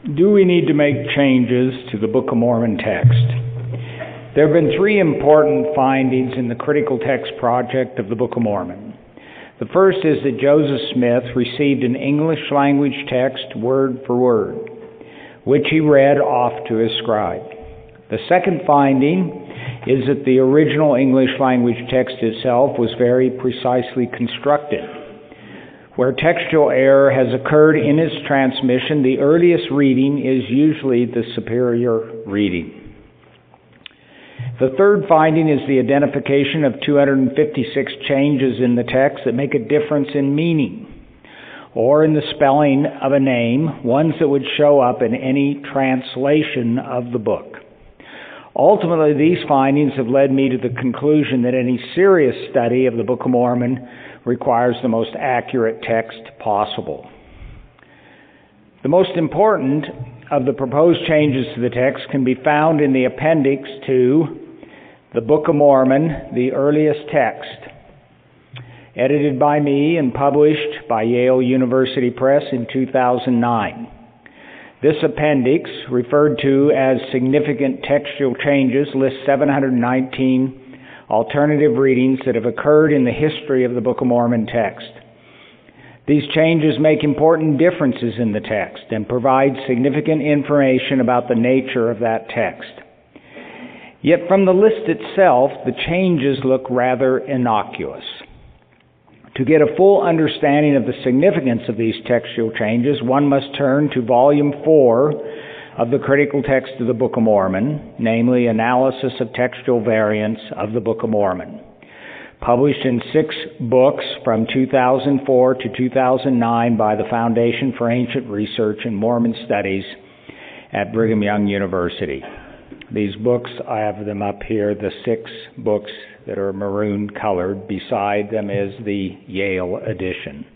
Do we need to make changes to the Book of Mormon text? There have been three important findings in the Critical Text Project of the Book of Mormon. The first is that Joseph Smith received an English language text word for word, which he read off to his scribe. The second finding is that the original English language text itself was very precisely constructed. Where textual error has occurred in its transmission, the earliest reading is usually the superior reading. The third finding is the identification of 256 changes in the text that make a difference in meaning, or in the spelling of a name, ones that would show up in any translation of the book. Ultimately, these findings have led me to the conclusion that any serious study of the Book of Mormon requires the most accurate text possible. The most important of the proposed changes to the text can be found in the appendix to the Book of Mormon, the earliest text, edited by me and published by Yale University Press in 2009. This appendix, referred to as Significant Textual Changes, lists 719 alternative readings that have occurred in the history of the Book of Mormon text. These changes make important differences in the text and provide significant information about the nature of that text. Yet from the list itself, the changes look rather innocuous. To get a full understanding of the significance of these textual changes, one must turn to Volume 4 of the Critical Text of the Book of Mormon, namely Analysis of Textual Variants of the Book of Mormon, published in 6 books from 2004 to 2009 by the Foundation for Ancient Research and Mormon Studies at Brigham Young University. These books, I have them up here, the 6 books that are maroon colored. Beside them is the Yale edition.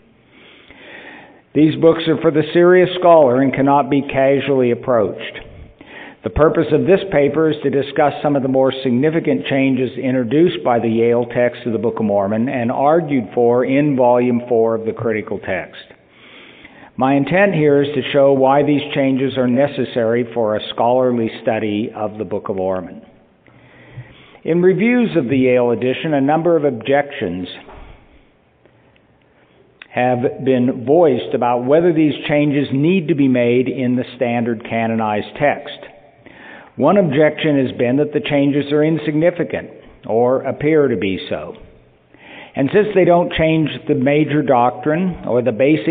These books are for the serious scholar and cannot be casually approached. The purpose of this paper is to discuss some of the more significant changes introduced by the Yale text of the Book of Mormon and argued for in Volume 4 of the Critical Text. My intent here is to show why these changes are necessary for a scholarly study of the Book of Mormon. In reviews of the Yale edition, a number of objections have been voiced about whether these changes need to be made in the standard canonized text. One objection has been that the changes are insignificant, or appear to be so. And since they don't change the major doctrine or the basic